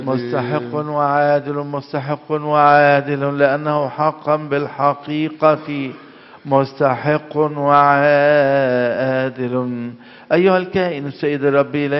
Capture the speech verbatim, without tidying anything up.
مستحق وعادل مستحق وعادل، لأنه حقا بالحقيقة مستحق وعادل. أيها الكائن السيد الرب